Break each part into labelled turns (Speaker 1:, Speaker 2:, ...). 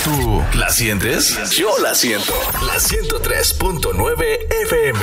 Speaker 1: ¿Tú la sientes? Yo la siento. La 103.9 FM.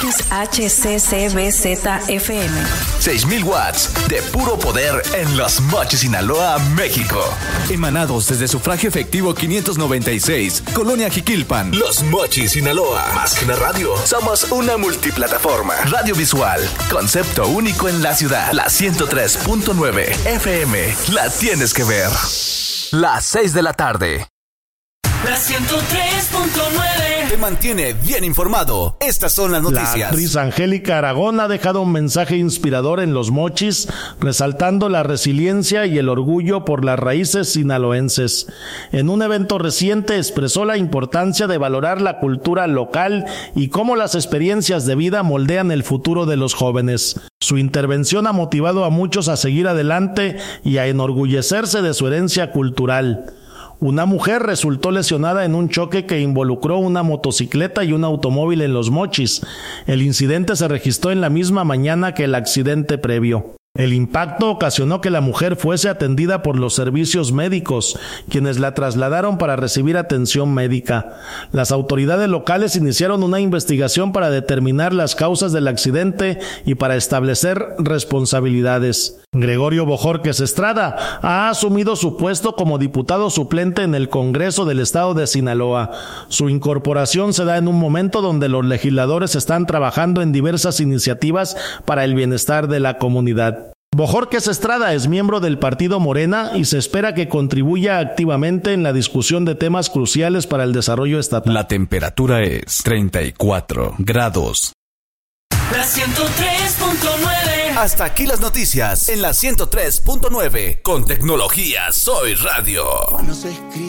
Speaker 2: XHCCBZ-FM.
Speaker 1: 6,000 watts de puro poder en Los Mochis, Sinaloa, México. Emanados desde Sufragio Efectivo 596, Colonia Jiquilpan. Los Mochis, Sinaloa. Más que una radio, somos una multiplataforma. Radio visual, concepto único en la ciudad. La 103.9 FM. La tienes que ver. Las 6 de la tarde.
Speaker 3: La 103.9
Speaker 1: te mantiene bien informado. Estas son las noticias.
Speaker 4: La actriz Angélica Aragón ha dejado un mensaje inspirador en Los Mochis, resaltando la resiliencia y el orgullo por las raíces sinaloenses. En un evento reciente expresó la importancia de valorar la cultura local y cómo las experiencias de vida moldean el futuro de los jóvenes. Su intervención ha motivado a muchos a seguir adelante y a enorgullecerse de su herencia cultural. Una mujer resultó lesionada en un choque que involucró una motocicleta y un automóvil en Los Mochis. El incidente se registró en la misma mañana que el accidente previo. El impacto ocasionó que la mujer fuese atendida por los servicios médicos, quienes la trasladaron para recibir atención médica. Las autoridades locales iniciaron una investigación para determinar las causas del accidente y para establecer responsabilidades. Gregorio Bojorquez Estrada ha asumido su puesto como diputado suplente en el Congreso del Estado de Sinaloa. Su incorporación se da en un momento donde los legisladores están trabajando en diversas iniciativas para el bienestar de la comunidad. Bojorquez Estrada es miembro del partido Morena y se espera que contribuya activamente en la discusión de temas cruciales para el desarrollo estatal.
Speaker 1: La temperatura es 34 grados.
Speaker 3: La 103.9.
Speaker 1: Hasta aquí las noticias en la 103.9. Con tecnología Soy Radio.